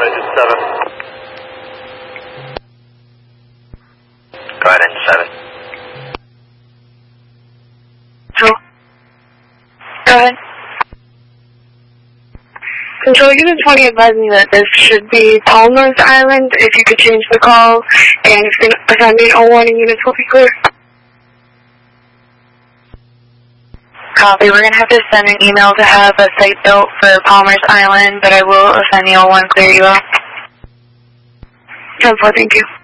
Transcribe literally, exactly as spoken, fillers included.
engine seven. Go ahead, engine seven. Control. Go ahead. Control Unit twenty advised me that this should be Palmer's Island. If you could change the call, and if you can assign me an oh one and units will be clear. Copy. We're going to have to send an email to have a site built for Palmer's Island, but I will assign the oh one clear you out. ten four, thank you.